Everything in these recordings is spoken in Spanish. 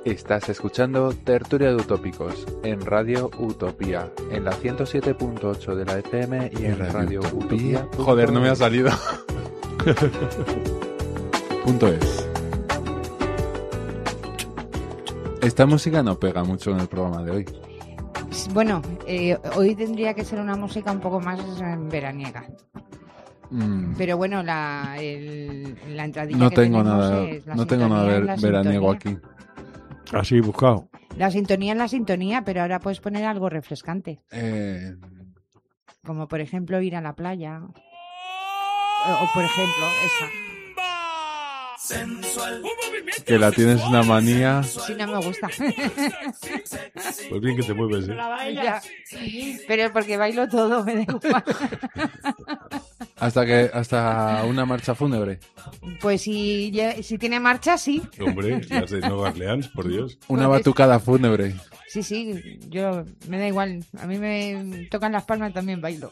Estás escuchando Tertulia de Utópicos en Radio Utopía, en la 107.8 de la FM y en Radio Utopía. Joder, no me ha salido. .es. Esta música no pega mucho en el programa de hoy. Bueno, hoy tendría que ser una música un poco más veraniega. Pero bueno, la entradilla no que tengo tenemos nada, es la no tengo nada veraniego aquí. Así buscado. La sintonía es la sintonía, pero ahora puedes poner algo refrescante. Como por ejemplo ir a la playa. O por ejemplo, esa. Que la tienes una manía. Sí, no me gusta. Pues bien que te mueves, ¿eh? Ya. Pero porque bailo todo, me da igual. Hasta una marcha fúnebre. Pues si tiene marcha, sí. Hombre, las de Nueva Orleans, por Dios. Una batucada fúnebre. Sí, yo me da igual. A mí me tocan las palmas, también bailo.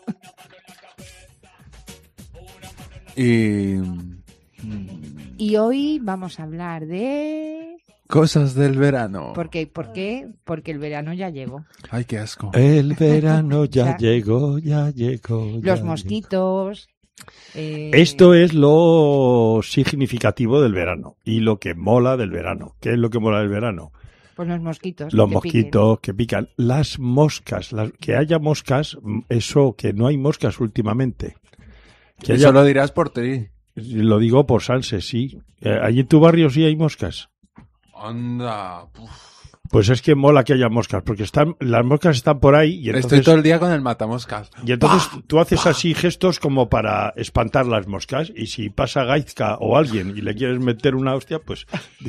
Y hoy vamos a hablar de... Cosas del verano. ¿Por qué? Porque el verano ya llegó. Ay, qué asco. El verano ya llegó, ya llegó. Los mosquitos... Esto es lo significativo del verano y lo que mola del verano. ¿Qué es lo que mola del verano? Pues los mosquitos. Los mosquitos que pican. Las moscas. Que haya moscas, eso, que no hay moscas últimamente. Que Eso lo dirás por ti. Lo digo por Sanse, sí. ¿Allí en tu barrio sí hay moscas? Anda. Pues es que mola que haya moscas, porque las moscas están por ahí y entonces... Estoy todo el día con el matamoscas. Y entonces tú haces así gestos como para espantar las moscas, y si pasa Gaizka o alguien y le quieres meter una hostia, pues...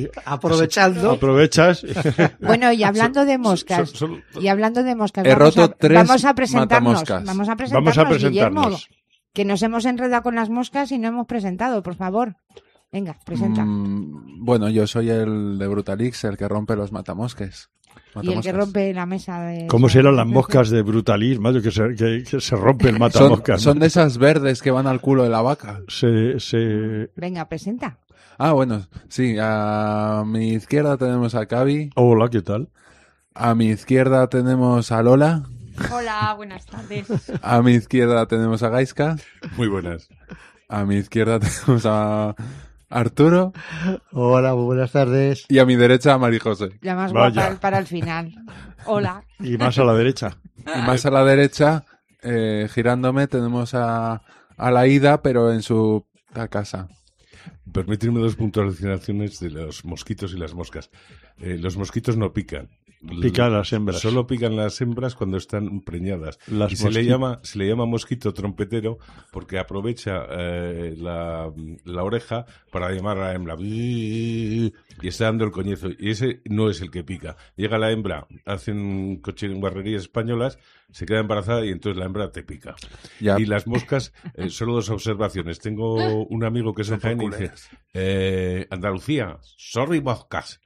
Aprovechas. Bueno, y hablando de moscas, He roto tres vamos a presentarnos. matamoscas. Vamos a presentarnos. Guillermo, que nos hemos enredado con las moscas y no hemos presentado, por favor. Venga, presenta. Bueno, yo soy el de Brutalix, el que rompe los matamosques. Y el que rompe la mesa de... ¿Cómo serán las moscas de Brutalis, macho, que se rompe el matamoscas? Son de esas verdes que van al culo de la vaca. Venga, presenta. Bueno, sí, a mi izquierda tenemos a Cavi. Hola, ¿qué tal? A mi izquierda tenemos a Lola. Hola, buenas tardes. A mi izquierda tenemos a Gaizka. Muy buenas. A mi izquierda tenemos a Arturo. Hola, buenas tardes. Y a mi derecha a Marijose. La más guapa para el final. Hola. Y más a la derecha. Y más a la derecha, girándome, tenemos a la Ida, pero en su casa. Permitidme 2 puntualizaciones de los mosquitos y las moscas. Los mosquitos no pican. Pican las hembras. Solo pican las hembras cuando están preñadas. Y se le llama mosquito trompetero porque aprovecha la oreja para llamar a la hembra. Y está dando el coñazo. Y ese no es el que pica. Llega la hembra, hacen guarrerías españolas, se queda embarazada y entonces la hembra te pica. Ya. Y las moscas, solo 2 observaciones. Tengo un amigo que es de Jaén y dice, Andalucía, sorry moscas.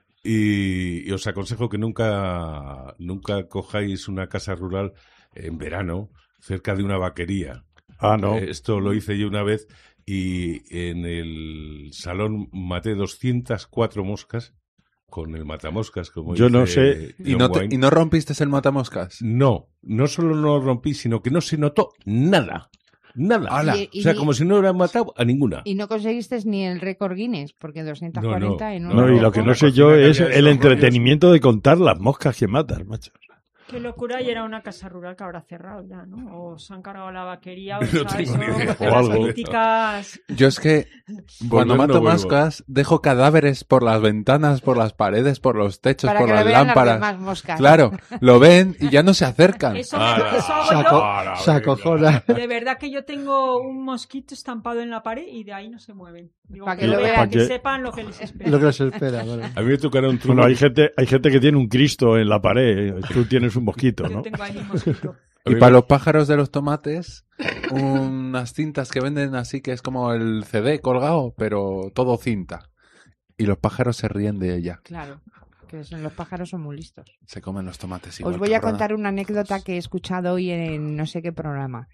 Y os aconsejo que nunca cojáis una casa rural en verano cerca de una vaquería. No. Esto lo hice yo una vez y en el salón maté 204 moscas con el matamoscas, como yo dice no sé. ¿Y no rompiste el matamoscas? No solo no lo rompí, sino que no se notó nada. Nada. O sea, como si no hubieran matado a ninguna. Y no conseguiste ni el récord Guinness, porque 240 en un... No, y lo que no sé yo es el entretenimiento de contar las moscas que matas, macho. Qué locura, y era una casa rural que habrá cerrado ya, ¿no? O se han cargado la vaquería, o No tengo ni idea. O las algo. míticas... Yo es que cuando mato moscas dejo cadáveres por las ventanas, por las paredes, por los techos, para por que las lo vean lámparas. Las demás moscas. Claro, lo ven y ya no se acercan. Eso hago yo. Se acojona. De verdad que yo tengo un mosquito estampado en la pared y de ahí no se mueven. Digo, Para que que lo lo vean, vean. que sepan lo que les espera. Lo que les espera, vale. A mí me tocará un truco. Bueno, hay gente que tiene un Cristo en la pared. Tú tienes un mosquito, Yo ¿no? tengo ahí un mosquito. Y para los pájaros de los tomates, unas cintas que venden así que es como el CD colgado, pero todo cinta. Y los pájaros se ríen de ella. Claro. Pues los pájaros son muy listos. Se comen los tomates igual. Os voy a cabrona. contar una anécdota que he escuchado hoy en no sé qué programa.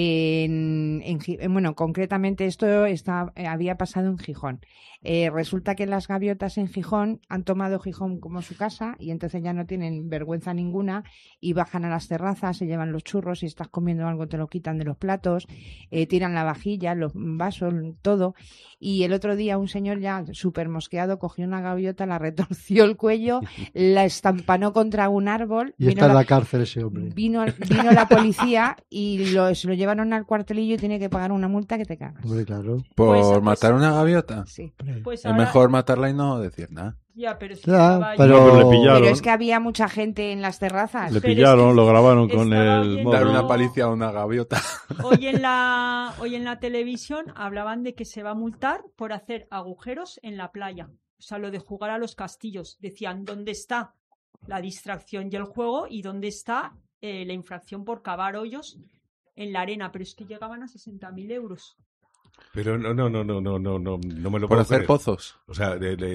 Bueno, concretamente esto había pasado en Gijón. Resulta que las gaviotas en Gijón han tomado Gijón como su casa y entonces ya no tienen vergüenza ninguna y bajan a las terrazas, se llevan los churros, si estás comiendo algo te lo quitan de los platos, tiran la vajilla, los vasos, todo. Y el otro día un señor ya súper mosqueado cogió una gaviota, la retorció el cuello, la estampanó contra un árbol. Y está en la cárcel ese hombre. Vino la policía y se lo llevaron al cuartelillo y tiene que pagar una multa que te cagas. Hombre, claro. ¿Por Pues- matar una gaviota? Sí. Pues Es ahora- mejor matarla y no decir nada. Ya, pero si Ya, estaba pero- yo- No, pero le pillaron. Pero es que había mucha gente en las terrazas. Le Pero pillaron, es que lo grabaron con estaba el oyendo- Dar móvil. una paliza a una gaviota. Hoy en la televisión hablaban de que se va a multar por hacer agujeros en la playa. O sea, lo de jugar a los castillos. Decían, ¿dónde está la distracción y el juego? ¿Y dónde está la infracción por cavar hoyos en la arena? Pero es que llegaban a 60.000 euros. Pero no me lo Por puedo hacer creer. pozos. O sea,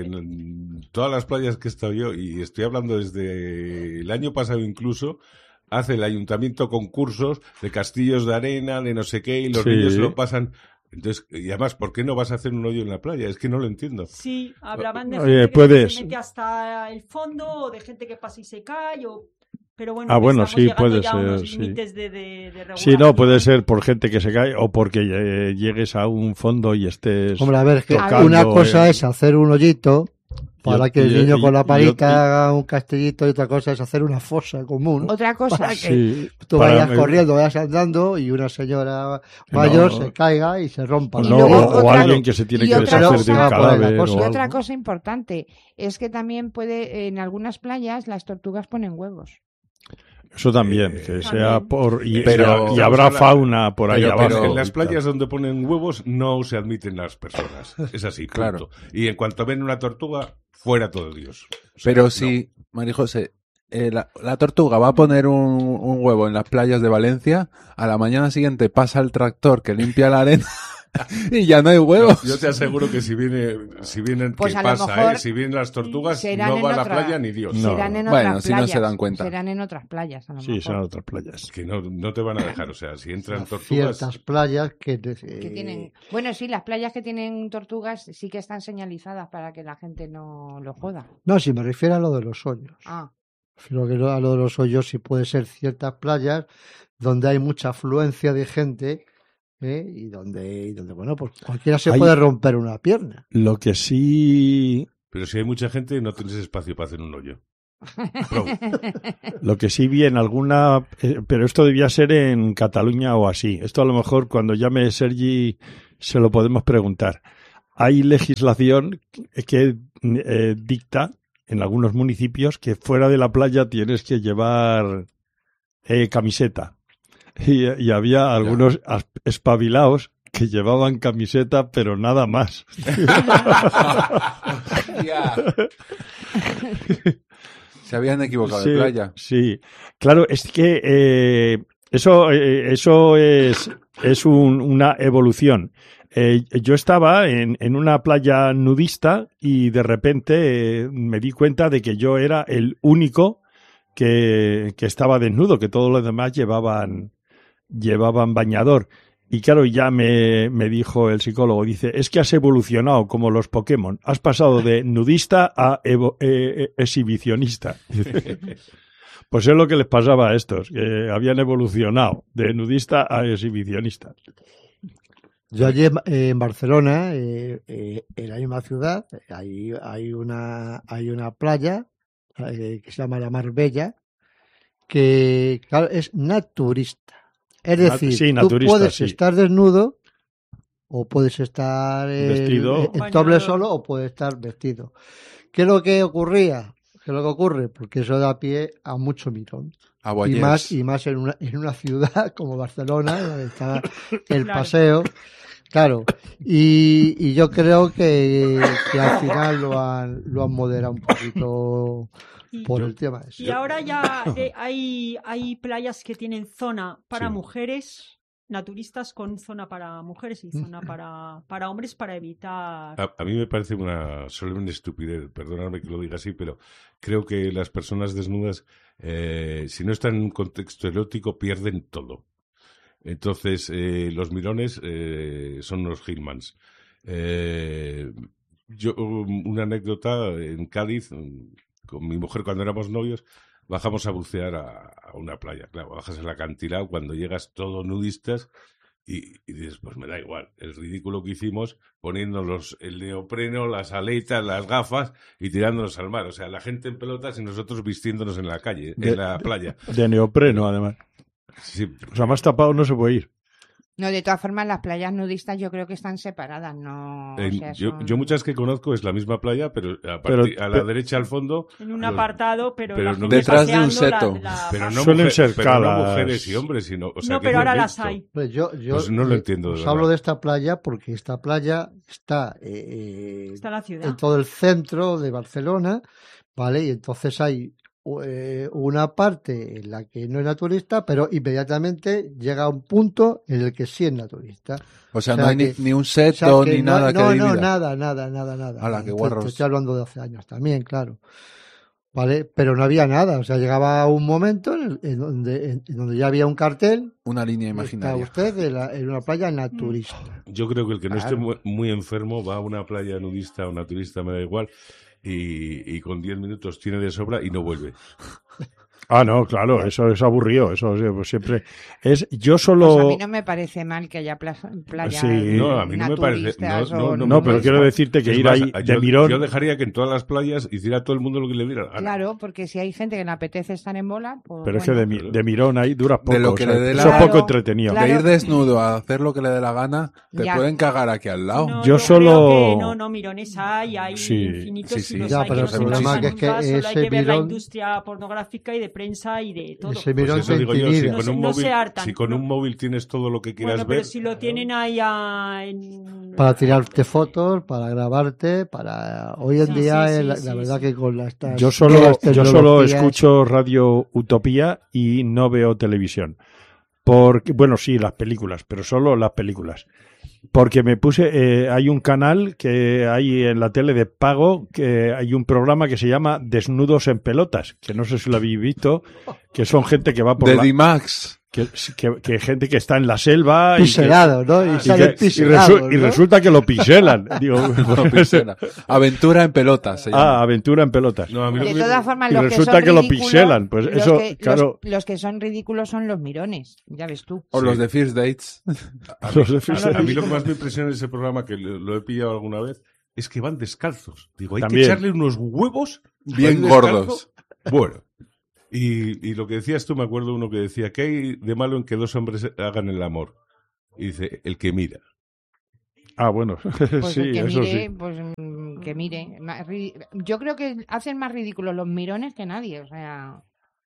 en todas las playas que he estado yo, y estoy hablando desde el año pasado incluso, hace el ayuntamiento concursos de castillos de arena, de no sé qué, y los Sí. niños lo pasan. Entonces, y además, ¿por qué no vas a hacer un hoyo en la playa? Es que no lo entiendo. Sí, hablaban de Oye, gente que puedes- se mete hasta el fondo, o de gente que pasa y se cae, pero bueno, Ah, bueno, estamos sí, llegando puede ya a unos ser, sí. límites de Sí, no, regulación. puede ser por gente que se cae o porque llegues a un fondo y estés... Hombre, a ver, es que tocando, una cosa es hacer un hoyito para Y- que el y- niño y- con la y- parita y- haga un castellito y otra cosa es hacer una fosa común. Otra cosa Para que Sí, Tú para- vayas corriendo, vayas andando y una señora mayor No. se caiga y se rompa. Y No, luego o otra- alguien que se tiene y que otra deshacer cosa- de un cadáver cosa- y o otra algo. cosa importante es que también puede en algunas playas las tortugas ponen huevos. Eso también, que sea También. por... Y, Pero- y habrá fauna por ahí Pero abajo. en las y tal. playas donde ponen huevos no se admiten las personas. Es así, punto. Claro. Y en cuanto ven una tortuga, fuera todo Dios. O sea, Pero no. si, María José, la tortuga va a poner un huevo en las playas de Valencia, a la mañana siguiente pasa el tractor que limpia la arena y ya no hay huevos. Yo te aseguro que si vienen, Pues ¿qué a lo pasa? mejor Si vienen las tortugas, serán no en va a la otra- playa ni Dios. No. Serán en Bueno, otras si no playas. se dan cuenta. Serán en otras playas, a lo Sí, mejor. son otras playas. Que no te van a dejar. O sea, si entran tortugas... Ciertas playas que Que tienen... Bueno, sí, las playas que tienen tortugas sí que están señalizadas para que la gente no lo joda. No, si me refiero a lo de los hoyos. Ah, Creo que a lo de los hoyos sí puede ser ciertas playas donde hay mucha afluencia de gente y donde bueno, pues cualquiera se Hay- puede romper una pierna. Lo que sí... Pero si hay mucha gente, no tienes espacio para hacer un hoyo. Lo que sí vi en alguna... pero esto debía ser en Cataluña o así. Esto a lo mejor cuando llame Sergi se lo podemos preguntar. Hay legislación que dicta en algunos municipios que fuera de la playa tienes que llevar camiseta. Y había algunos espabilados que llevaban camiseta, pero nada más. Se habían equivocado Sí, de playa. Sí, claro, es que eso es una evolución. Yo estaba en una playa nudista y de repente me di cuenta de que yo era el único que estaba desnudo, que todos los demás llevaban bañador. Y claro, ya me dijo el psicólogo, dice, es que has evolucionado como los Pokémon. Has pasado de nudista a exhibicionista. Pues es lo que les pasaba a estos, que habían evolucionado de nudista a exhibicionista. Yo allí en Barcelona, en la misma ciudad, hay una playa que se llama la Marbella, que claro, es naturista. Es decir, Sí, tú naturista, puedes sí. estar desnudo o puedes estar Vestido. en Bañado. doble solo o puedes estar vestido. ¿Qué es lo que ocurría? ¿Qué es lo que ocurre? Porque eso da pie a mucho mirón. A Y voyeurs. más en una ciudad como Barcelona, donde está el Claro. paseo. Claro, y yo creo que al final lo han moderado un poquito y, por el tema ese. y ahora ya hay playas que tienen zona para Sí. mujeres naturistas con zona para mujeres y zona para hombres para evitar... A mí me parece una solemne estupidez, perdóname que lo diga así, pero creo que las personas desnudas, si no están en un contexto erótico, pierden todo. Entonces, los mirones son unos Hillmans. Yo, una anécdota, en Cádiz, con mi mujer cuando éramos novios, bajamos a bucear a una playa. Claro, bajas al acantilado, cuando llegas todo nudistas y dices, pues me da igual, el ridículo que hicimos poniéndonos el neopreno, las aletas, las gafas y tirándonos al mar. O sea, la gente en pelotas y nosotros vistiéndonos en la calle, en la playa. De neopreno, además. Sí. O sea, más tapado no se puede ir. No, de todas formas, las playas nudistas yo creo que están separadas, ¿no? O sea, yo muchas que conozco es la misma playa, pero a la derecha al fondo... En un apartado, pero la no gente detrás de un paseando seto. Pero no, Suelen ser pero no calas. mujeres y hombres, sino... O sea, No, que pero es ahora mixto. las hay. Pues yo Pues no lo entiendo, de os verdad. hablo de esta playa porque esta playa está, Está en la ciudad. en todo el centro de Barcelona, ¿vale? Y entonces hay una parte en la que no es naturista, pero inmediatamente llega a un punto en el que sí es naturista. O sea, O sea no hay que- ni un O sea seto que ni no, nada que no, divida. nada. Hala, qué Te guarros. estoy hablando de hace años también, claro. ¿Vale? Pero no había nada. O sea, llegaba un momento en donde ya había un cartel. Una línea Está imaginaria. usted en una playa naturista. Yo creo que el que no Claro. esté muy enfermo va a una playa nudista o naturista, me da igual, y con 10 minutos tiene de sobra y no vuelve. Ah, no, claro, eso es aburrido, eso pues siempre es. Yo Pues solo. a mí no me parece mal que haya playas Sí. No, a mí no me parece- naturistas no, o No, pero es quiero más- decirte que es ir más, ahí de yo mirón. dejaría que en todas las playas hiciera todo el mundo lo que le diera la gana. Claro, porque si hay gente que le apetece estar en bola, pues Pero es bueno. que de mirón ahí duras poco. De lo que o sea, le dé la- eso es Claro, poco entretenido. claro. De ir desnudo a hacer lo que le dé la gana, te Ya. pueden cagar aquí al lado. No, Yo yo solo- creo que no, mirones hay Sí, infinitos sí, y los ya, hay pero que no el se problema usan que es nunca, que solo hay ese que ver la mirón- industria pornográfica y de prensa y de todo. Ese Pues mirón eso te digo yo, si intimida. con un No móvil, se hartan, si con no. un móvil tienes todo lo que quieras Bueno, pero ver, si lo tienen ahí Para tirarte fotos, para grabarte, para... Hoy en Sí, día, sí, la sí, verdad sí. que con estas Yo nuevas solo tecnologías- escucho Radio Utopía y no veo televisión. Porque, bueno, sí, las películas, pero solo las películas. Porque me puse, hay un canal que hay en la tele de pago, que hay un programa que se llama Desnudos en Pelotas, que no sé si lo habéis visto, que son gente que va por De la... D-Max. Que gente que está en la selva Piselado, ¿no? Y y, salen que- y piselados, y ¿no? resulta que lo piselan. Digo, No, piscina. Aventura en pelotas se llama. aventura en pelotas. no, a mí lo De que- todas formas, y los resulta que son que lo ridículos, piselan, pues los eso, que, claro. los que son ridículos son los mirones, ya ves tú. O Sí. los de First Dates. a mí lo que más me impresiona de ese programa, que lo he pillado alguna vez, es que van descalzos. Digo, hay También. que echarle unos huevos Bien para ir gordos. descalzo. Bueno. Y lo que decías tú, me acuerdo uno que decía, ¿qué hay de malo en que dos hombres hagan el amor? Y dice, el que mira. Ah, bueno, Pues sí, el que eso mire, sí. pues que mire. Yo creo que hacen más ridículos los mirones que nadie, o sea,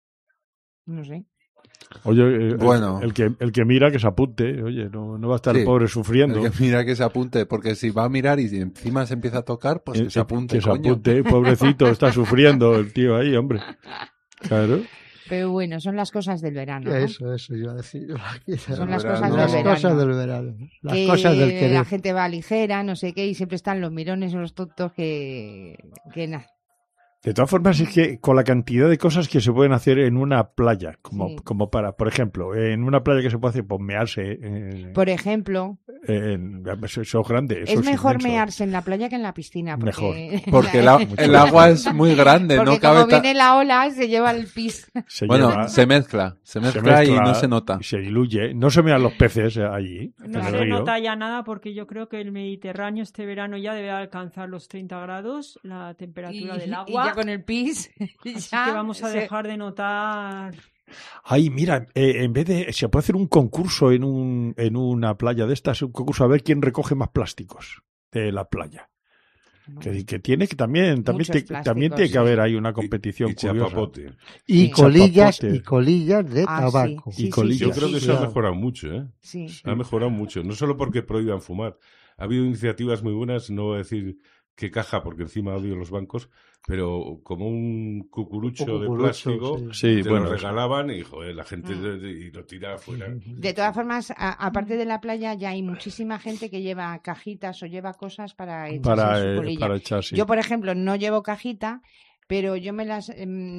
no sé. Oye, Bueno. el que mira que se apunte, oye, no va a estar Sí. el pobre sufriendo. El que mira que se apunte, porque si va a mirar y encima se empieza a tocar, pues que se apunte. Que se coño. apunte, pobrecito, está sufriendo el tío ahí, hombre. Claro. Pero bueno, son las cosas del verano. ¿no? Eso, iba a decir. Son las verano. cosas Las del cosas verano. del verano. Las Que cosas del la querer. gente va ligera, no sé qué, y siempre están los mirones o los tontos que nada. De todas formas, es que con la cantidad de cosas que se pueden hacer en una playa, Sí. como para, por ejemplo, en una playa que se puede hacer, pues mearse. Por ejemplo, Eso es grande. Eso es es mejor inmenso. mearse en la playa que en la piscina. Porque, Porque el agua es muy grande, porque no cabe como viene la ola, se lleva el pis. Se Bueno, lleva, se mezcla y no se nota. y se diluye. No se mean los peces allí. No en el se río. nota ya nada porque yo creo que el Mediterráneo este verano ya debe alcanzar los 30 grados, la temperatura del Y agua. ya con el pis, Así ya que vamos a se- dejar de notar. Ay, mira, en vez de... Se puede hacer un concurso en una playa de estas, un concurso a ver quién recoge más plásticos de la playa. Que tiene que también Muchos tiene plásticos, que sí. haber ahí una competición Y curiosa. chapapote. Y Sí. colillas, Chapapote. y colillas de Ah, tabaco. sí, Y colillas. Yo creo que eso ha Claro. mejorado mucho, ¿eh? Sí. Ha mejorado mucho. No solo porque prohíban fumar. Ha habido iniciativas muy buenas, no voy a decir qué caja, porque encima odio los bancos, pero como un cucurucho de plástico, sí, te bueno, lo regalaban y, joder, la gente y lo tira afuera. De todas formas, aparte de la playa, ya hay muchísima gente que lleva cajitas o lleva cosas para echarse en su colilla. para echar, sí. Yo, por ejemplo, no llevo cajita, pero yo me las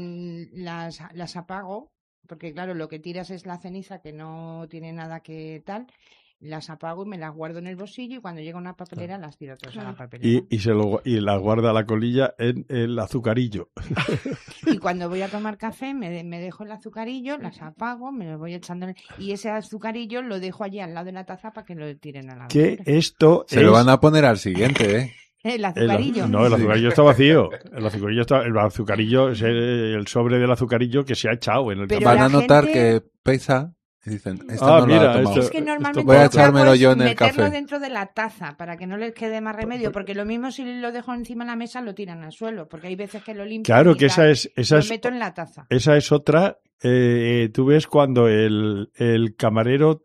apago, porque claro, lo que tiras es la ceniza que no tiene nada que tal. Las apago y me las guardo en el bolsillo y cuando llega una papelera las tiro todas a la papelera. Y las guarda la colilla en el azucarillo. Y cuando voy a tomar café me dejo el azucarillo, las apago, me los voy echando y ese azucarillo lo dejo allí al lado de la taza para que lo tiren a la Que basura. esto Se lo van a poner al siguiente, ¿eh? El azucarillo. No, el azucarillo está vacío. El azucarillo es el sobre del azucarillo que se ha echado en el Pero Van la a notar gente- que pesa y dicen, esto no lo mira, ha tomado. Es que normalmente voy a lo que hago echármelo es yo en el meterlo café. dentro de la taza para que no les quede más remedio, porque lo mismo si lo dejo encima de la mesa lo tiran al suelo, porque hay veces que lo limpian. Claro y que tal. esa Lo es meto en la taza. Esa es otra. Tú ves cuando el camarero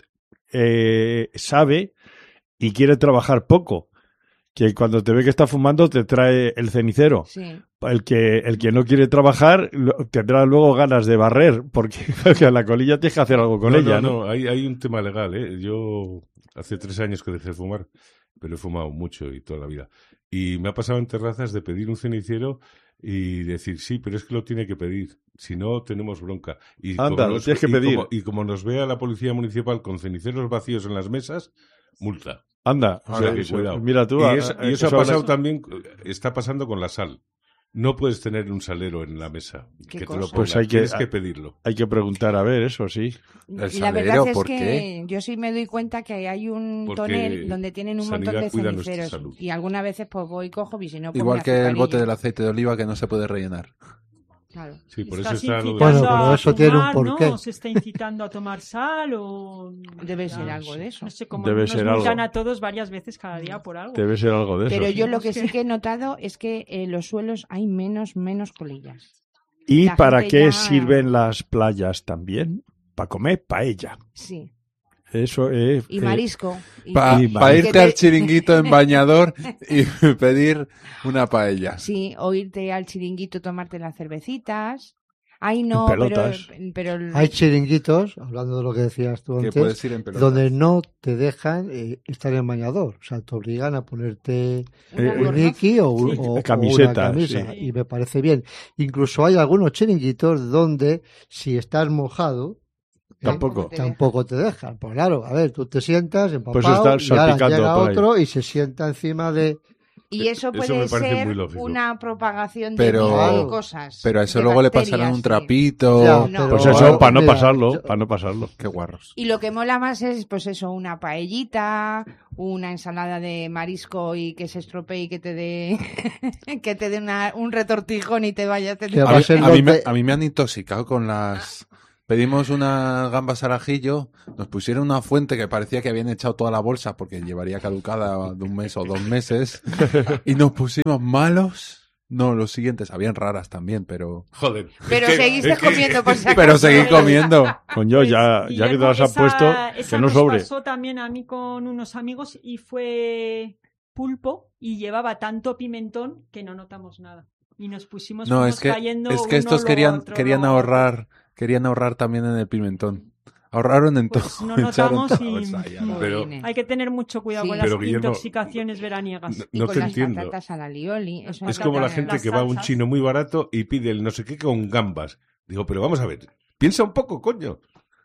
sabe y quiere trabajar poco. Que cuando te ve que está fumando te trae el cenicero. Sí. El que no quiere trabajar tendrá luego ganas de barrer, porque a la colilla tienes que hacer algo con ella, ¿no? No, hay un tema legal, ¿eh? Yo hace 3 años que dejé de fumar, pero he fumado mucho y toda la vida. Y me ha pasado en terrazas de pedir un cenicero y decir, sí, pero es que lo tiene que pedir, si no tenemos bronca. Y Anda, lo tienes que pedir. Como nos vea la policía municipal con ceniceros vacíos en las mesas, multa. Anda, O sea, que cuidado. mira tú. Y eso ha pasado hablas- también, está pasando con la sal. No puedes tener un salero en la mesa ¿Qué que te cosa? lo ponga. Pues hay que- Tienes que pedirlo. Hay que preguntar, a ver, eso sí. El La salero, verdad es ¿por que qué? yo sí me doy cuenta que hay un Porque tonel donde tienen un montón sanidad de cuida nuestra ceniceros salud. y algunas veces pues voy y cojo y si no pues Igual me que el azucarillo. bote del aceite de oliva que no se puede rellenar. Claro. Sí, por eso Estás está lo de- incitando Bueno, pero a eso tiene un fumar, porqué. ¿no? ¿Se está incitando a tomar sal o...? Debe ser algo de eso. No sé cómo Debe nos ser multan algo. a todos varias veces cada día por algo. Debe ser algo de eso. Pero sí. yo lo que sí que he notado es que en los suelos hay menos colillas. ¿Y la para gente qué ya- sirven las playas también? Para comer paella. Sí. Eso es. Y marisco. Y- Para Y irte que al te- chiringuito en bañador y pedir una paella. Sí, o irte al chiringuito, tomarte las cervecitas. Ay, no, En pelotas. pero Hay chiringuitos, hablando de lo que decías tú Que antes, puedes ir en pelotas. donde no te dejan estar en bañador. O sea, te obligan a ponerte Una un gorra. Niki o, Sí. o Camiseta, una camisa. sí. Y me parece bien. Incluso hay algunos chiringuitos donde si estás mojado, Tampoco. te tampoco te dejan. Pues claro, a ver, tú te sientas empapado Pues estás y ahora salpicando llega por ahí. otro y se sienta encima de... Y eso Eso puede me parece ser muy lógico. una propagación de Pero- virus y cosas. Pero a eso de luego le bacterias, pasarán un sí. trapito. Ya, No. pero- Pues eso, Claro, para no mira, pasarlo. yo- Para no pasarlo. Qué guarros. Y lo que mola más es, pues eso, una paellita, una ensalada de marisco y que se estropee y que te dé que te dé un retortijón y te vayas. Que A va a mí, ser a mí donde- a mí me han intoxicado con las... Pedimos unas gambas al ajillo, nos pusieron una fuente que parecía que habían echado toda la bolsa porque llevaría caducada de 1 mes o 2 meses y nos pusimos malos. No, los siguientes, habían raras también, pero... Joder. Pero es que- seguiste es que- comiendo por si acaso. Pero seguí comiendo. Coño, Pues, ya que te Guillermo, las has puesto, esa que no nos sobre. pasó también a mí con unos amigos y fue pulpo y llevaba tanto pimentón que no notamos nada. Y nos pusimos No, fuimos es que cayendo estos uno, luego querían otro, querían luego otro. ahorrar también en el pimentón. Ahorraron en todo. Pues no echaron notamos todo y- eso ahí a la- Muy Pero- bien, Hay que tener mucho cuidado Sí. con las Pero, Guillermo, intoxicaciones veraniegas. no- Y no con te las entiendo. patatas a la lioli. Eso Es me como la encanta. gente Las que va a un salsas. chino muy barato y pide el no sé qué con gambas. Digo, pero vamos a ver, piensa un poco, coño.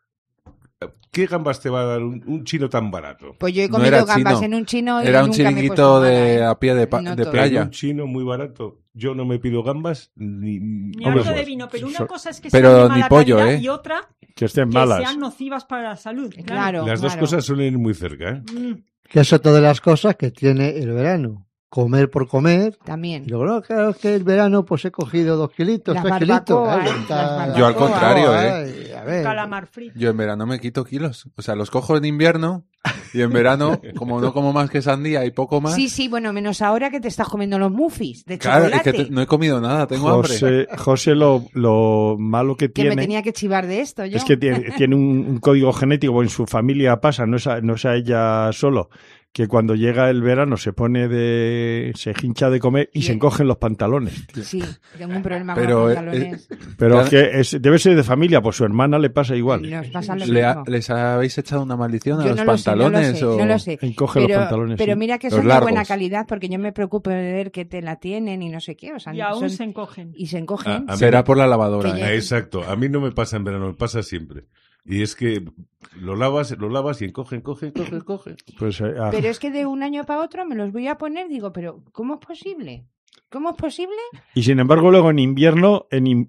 ¿Qué gambas te va a dar un chino tan barato? Pues yo he No comido era gambas chino, en un chino y Era un nunca me he chiringuito puesto mala, de ¿eh? a pie de, No de todo. playa. Un chino muy barato. Yo no me pido gambas ni Ni hombre, algo de pues, vino, pero una so- cosa es que pero sean de ni mala pollo, calidad ¿eh? y otra Que estén que malas. sean nocivas para la salud. Claro. Las dos cosas suelen ir muy cerca, ¿eh? Que es otra de las cosas que tiene el verano. Comer por comer. También. Y luego, no, claro, es que el verano pues he cogido 2 kilitos, Las 3 kilitos. barbacoas, Ay, las está- barbacoas. Yo al contrario, Ay, a ver. Calamar frito. Yo en verano me quito kilos. O sea, los cojo en invierno y en verano, como no como más que sandía y poco más. Sí, bueno, menos ahora que te estás comiendo los muffins de Claro, chocolate. es que no he comido nada, tengo hambre. José lo malo que Que me tiene tenía que chivar de esto yo. es que tiene un código genético, o en su familia pasa, no es a ella solo, que cuando llega el verano se hincha de comer y se encogen los pantalones. Sí, tengo un problema Pero, con los pantalones. Pero debe ser de familia, pues su hermana le pasa igual. Nos pasa lo mismo. ¿Les habéis echado una maldición a Yo los no lo sé, pantalones? no lo sé. Encoge los pantalones. Pero sí. mira que Los son largos. de buena calidad, porque yo me preocupo de ver qué tela tienen y no sé qué. O sea, Y aún son- se encogen. y se encogen. A mí Será no- por la lavadora. Que ¿eh? Exacto. A mí no me pasa en verano, me pasa siempre. Y es que lo lavas y encoge. Pues, Pero es que de un año para otro me los voy a poner, digo, pero ¿cómo es posible? ¿Cómo es posible? y sin embargo luego en invierno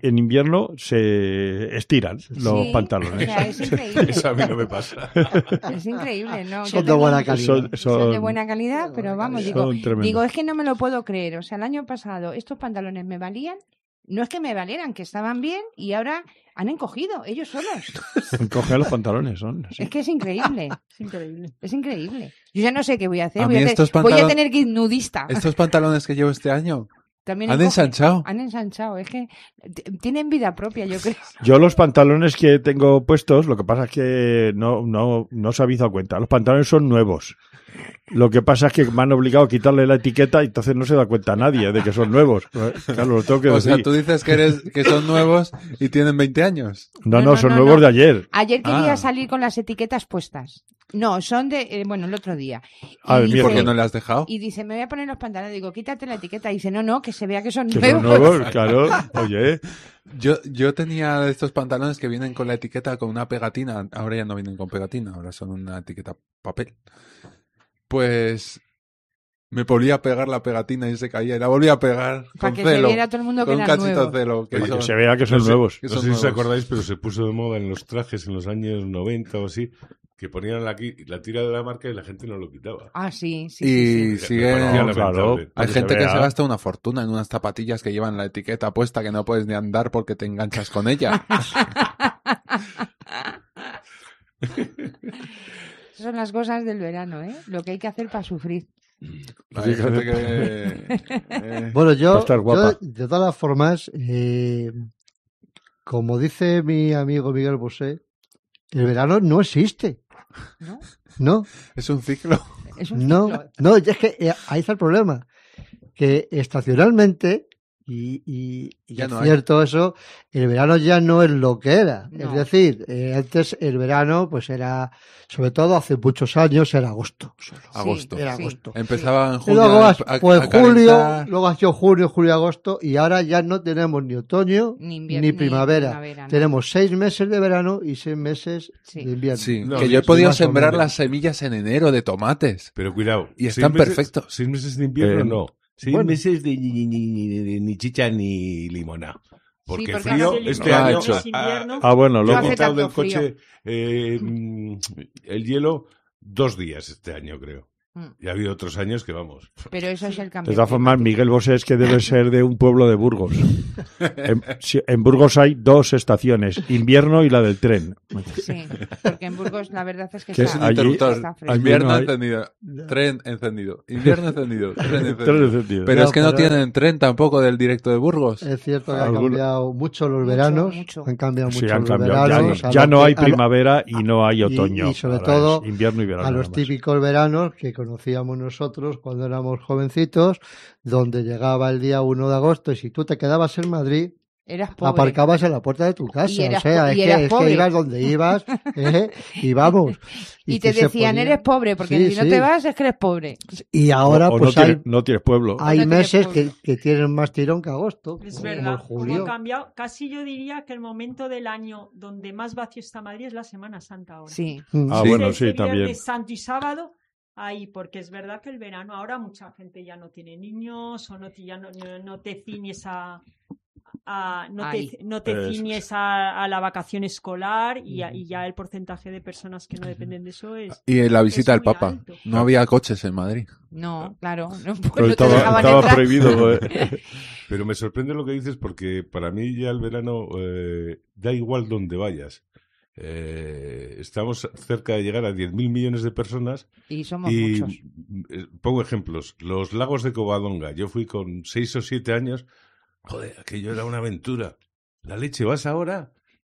se estiran los Sí, pantalones. O sea, es increíble. Eso a mí no me pasa. Es increíble, ¿no? Son Yo de tengo- buena calidad. Son de buena calidad, pero vamos, son tremendos. digo, es que no me lo puedo creer. O sea, el año pasado estos pantalones me valían, no es que me valieran, que estaban bien, y ahora han encogido, ellos solos. Encoge los pantalones, son. Sí. Es que es increíble, Es increíble. es increíble. Yo ya no sé qué voy a hacer, A voy mí a, estos voy a pantalon- tener que ir nudista. Estos pantalones que llevo este año También han encogen. ensanchado. Han ensanchado, es que tienen vida propia, yo creo. Yo los pantalones que tengo puestos, lo que pasa es que no se habéis dado cuenta. Los pantalones son nuevos. Lo que pasa es que me han obligado a quitarle la etiqueta y entonces no se da cuenta nadie de que son nuevos. Claro, lo tengo que O decir. sea, tú dices que son nuevos y tienen 20 años. No, son nuevos de ayer. Ayer quería Ah. salir con las etiquetas puestas. No, son de, el otro día. Ah, el dice- ¿Y por qué no le has dejado? Y dice, me voy a poner los pantalones. Digo, quítate la etiqueta. Y dice, no, que se vea que son Que nuevos. son nuevos, claro. Oye, Yo tenía estos pantalones que vienen con la etiqueta con una pegatina. Ahora ya no vienen con pegatina, ahora son una etiqueta papel. Pues me volvía a pegar la pegatina y se caía. Y la volvía a pegar Para con que celo. se viera todo el mundo que Con un eran cachito nuevos. celo. Que para que son- se vea que son nuevos. que No son sé si os nuevos. acordáis, pero se puso de moda en los trajes en los años 90 o así, que ponían la tira de la marca y la gente no lo quitaba. Ah, sí, sí. Y sí, sí. sigue... Me parecía No, claro. lamentable. Hay Para que gente se que vea. se gasta una fortuna en unas zapatillas que llevan la etiqueta puesta que no puedes ni andar porque te enganchas con ella. Esas son las cosas del verano, ¿eh? Lo que hay que hacer para sufrir. Hay gente que... Bueno, Va a estar guapa. de todas las formas, como dice mi amigo Miguel Bosé, el verano no existe. ¿No? No, Es un ciclo. Es un no, ciclo. no, es que ahí está el problema. Que estacionalmente, y Ya es no hay. cierto eso, el verano ya no es lo que era. No. Es decir, antes el verano, pues era, sobre todo hace muchos años, era agosto. Solo. Agosto. Era sí. agosto. Empezaba en Y julio luego pues a julio, calentar. luego ha sido junio, julio, agosto, y ahora ya no tenemos ni otoño Ni ni, invierno, ni primavera. primavera, no. Tenemos 6 meses de verano y 6 meses Sí. de invierno. Sí, No, que sí, yo he sí, podido más o sembrar menos. las semillas en enero de tomates. Pero cuidado. Y 6 están meses- perfectos. 6 meses de invierno no. 6 Bueno. meses de ni chicha ni limona. Porque, porque frío hace este no ha año hecho. Es invierno. bueno, lo No he hace quitado del tanto frío. coche el hielo 2 días este año, creo. Mm. Y ha habido otros años que vamos. Pero eso es el cambio. de todas formas, climático. Miguel Bosé es que debe ser de un pueblo de Burgos. En Burgos hay 2 estaciones, invierno y la del tren. Sí, porque en Burgos la verdad es que Que está, Un allí- interruptor. está fresco. Invierno Allí no hay- encendido. Tren encendido. Invierno encendido. Tren Tren encendido. encendido. Pero No, es que no pero- tienen tren tampoco del directo de Burgos. Es cierto que Algún- han cambiado mucho los Mucho, veranos. mucho. Han cambiado Sí, mucho han los cambiado. veranos. Ya no hay a lo- primavera y no hay otoño. y sobre Ahora todo es invierno y verano. a nada los más. típicos veranos que conocíamos nosotros cuando éramos jovencitos, donde llegaba el día 1 de agosto y si tú te quedabas en Madrid, Eras pobre. aparcabas en la puerta de tu casa. Y eras O sea, po- es y que, eras es que pobre. ibas donde ibas y vamos. Y te que se decían, ponía- eres pobre, porque Sí, si no sí. te vas es que eres pobre. Y ahora O pues no, hay, no tienes pueblo. hay No tiene meses pueblo. que tienen más tirón que agosto. Es como verdad, julio. como ha cambiado. Casi yo diría que el momento del año donde más vacío está Madrid es la Semana Santa ahora. Sí. Mm. Ah, Sí. bueno, Ese sí, también. Viernes Santo y sábado, ahí, porque es verdad que el verano ahora mucha gente ya no tiene niños o ya no te ciñes Ahí. no te Eso ciñes a la vacación escolar y ya el porcentaje de personas que no dependen de eso es... Y en la visita Es del muy Papa. alto. No había coches en Madrid. No, claro. No, Pero no te dejaban estaba entrar. prohibido. Pero me sorprende lo que dices porque para mí ya el verano da igual donde vayas. Estamos cerca de llegar a 10.000 millones de personas Y somos y muchos. pongo ejemplos. Los lagos de Covadonga. Yo fui con 6 o 7 años. Joder, aquello era una aventura. La leche, vas ahora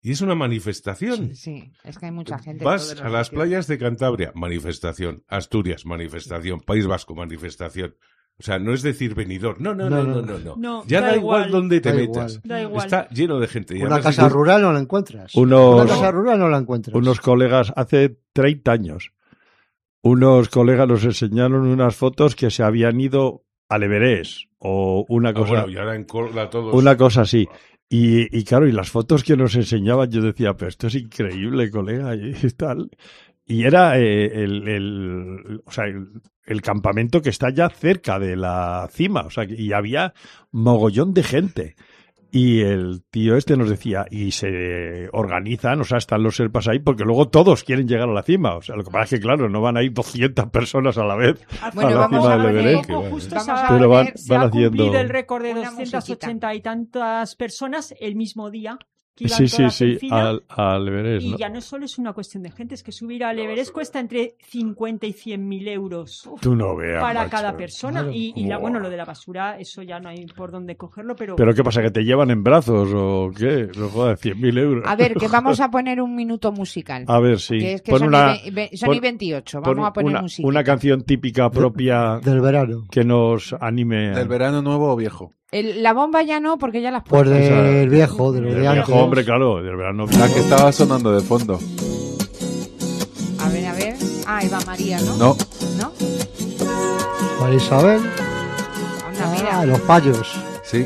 Y es una manifestación. Sí, es que hay mucha gente. en Vas todos a los las sitios. playas de Cantabria, manifestación. Asturias, manifestación. País Vasco, manifestación. O sea, no es decir Benidorm. No. No, Ya da igual dónde te Da metas. igual. Da igual. Está lleno de gente. Y Una además casa es- rural no la encuentras. Unos- Una casa rural no la encuentras. Unos colegas, hace 30 años, unos colegas nos enseñaron unas fotos que se habían ido al Everest o una Ah, cosa, bueno, y ahora en Corla todos... una cosa así. Y claro, y las fotos que nos enseñaban, yo decía, pero esto es increíble, colega, y tal. Y era o sea, el campamento que está ya cerca de la cima, o sea, y había mogollón de gente. Y el tío este nos decía, y se organizan, o sea, están los Sherpas ahí, porque luego todos quieren llegar a la cima. O sea, lo que pasa es que, claro, no van a ir 200 personas a la vez Bueno, a la vamos cima a del poner- Everest. Poco justo Vamos se a ha- Pero van, se ha van haciendo... cumplido el récord de Una 280 y tantas personas el mismo día. Que iban Sí, sí, todas en sí, fila. al Everest, Y ¿no? ya no solo es una cuestión de gente, es que subir al Everest cuesta entre 50 y 100.000 euros Tú no veas, para macho. cada persona. Claro. Bueno, Buah. lo de la basura, eso ya no hay por dónde cogerlo, pero... ¿Pero qué pasa, que te llevan en brazos o qué? No jodas, 100.000 euros. A ver, que vamos a poner un minuto musical. A ver, sí. Que es que Pon son, una, son pon- y 28. pon Vamos a poner una, música. una canción típica propia Del verano. que nos anime. ¿Del verano nuevo o viejo? La bomba ya no, porque ya las Pues puesto. del viejo, de lo Del de viejo, antes. hombre, claro, del verano. La que estaba sonando de fondo. A ver, a ver. Ah, Eva María, ¿no? No, ¿No? María Isabel. Anda, mira. Ah, los payos. sí.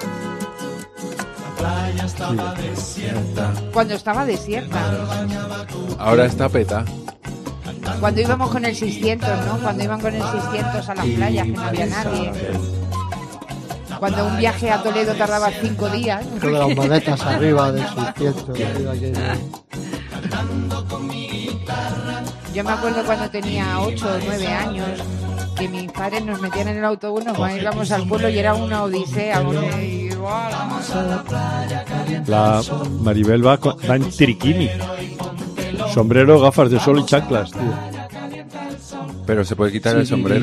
Cuando estaba desierta. Ahora está peta. Cuando íbamos con el 600, ¿no? Cuando iban con el 600 a las playas, que no había nadie. Cuando un viaje a Toledo tardaba 5 días. Todas las maletas arriba del 600. Arriba que... Yo me acuerdo cuando tenía 8 o 9 años que mis padres nos metían en el autobús, nos íbamos al pueblo y era una odisea. Porque... La Maribel va en triquini. Sombrero, gafas de sol y chanclas, tío. Pero se puede quitar el sombrero.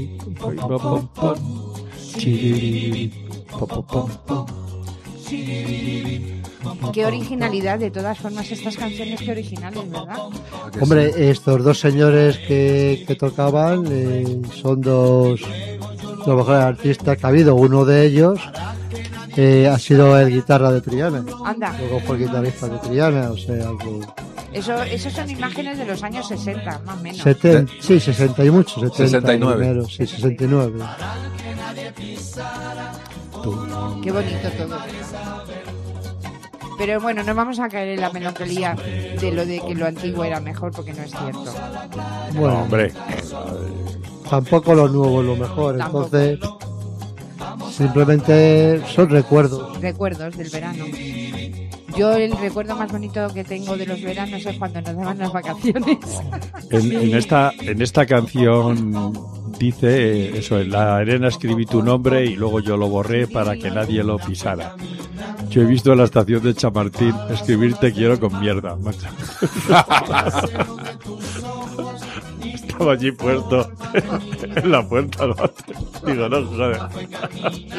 Qué originalidad, de todas formas, estas canciones, qué originales, ¿verdad? Hombre, estos dos señores que tocaban son dos los mejores artistas que ha habido. Uno de ellos ha sido el guitarra de Triana. Anda, Luego fue el guitarrista de Triana, o sea que... eso son imágenes de los años 60, más o menos. 70, sí, 60 y mucho. 70 69. primero, sí, 69. Qué bonito todo, ¿verdad? Pero bueno, no vamos a caer en la melancolía de lo de que lo antiguo era mejor, porque no es cierto. Bueno, Hombre, tampoco lo nuevo es lo mejor, Tampoco. entonces simplemente son recuerdos. Recuerdos del verano. Yo el recuerdo más bonito que tengo de los veranos es cuando nos daban las vacaciones. en esta canción dice eso, en la arena escribí tu nombre y luego yo lo borré para que nadie lo pisara. Yo he visto en la estación de Chamartín escribir te quiero con mierda, macho. Estaba allí puesto en la puerta, ¿no? Digo, no, joder.